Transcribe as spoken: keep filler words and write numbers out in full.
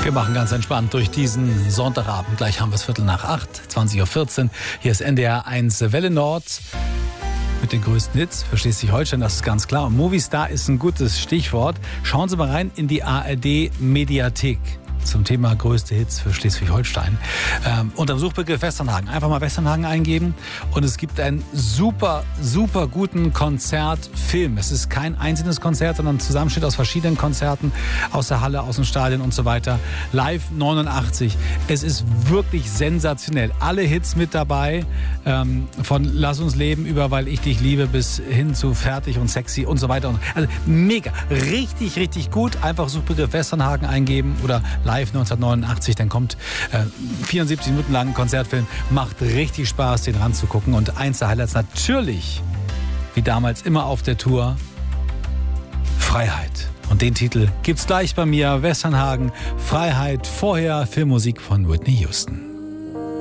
Wir machen ganz entspannt durch diesen Sonntagabend. Gleich haben wir es Viertel nach acht, zwanzig Uhr vierzehn. Hier ist N D R eins Welle Nord mit den größten Hits für Schleswig-Holstein, das ist ganz klar. Und Movistar ist ein gutes Stichwort. Schauen Sie mal rein in die A R D-Mediathek zum Thema größte Hits für Schleswig-Holstein. Ähm, unter dem Suchbegriff Westernhagen. Einfach mal Westernhagen eingeben und es gibt einen super, super guten Konzertfilm. Es ist kein einzelnes Konzert, sondern ein Zusammenschnitt aus verschiedenen Konzerten, aus der Halle, aus dem Stadion und so weiter. Live neunundachtzig. Es ist wirklich sensationell. Alle Hits mit dabei, ähm, von Lass uns leben über Weil ich dich liebe bis hin zu Fertig und Sexy und so weiter. Also mega, richtig, richtig gut. Einfach Suchbegriff Westernhagen eingeben oder Live neunzehnhundertneunundachtzig, dann kommt äh, vierundsiebzig Minuten lang ein Konzertfilm. Macht richtig Spaß, den ranzugucken. Und eins der Highlights natürlich, wie damals immer auf der Tour, Freiheit. Und den Titel gibt's gleich bei mir, Westernhagen, Freiheit, vorher Filmmusik von Whitney Houston.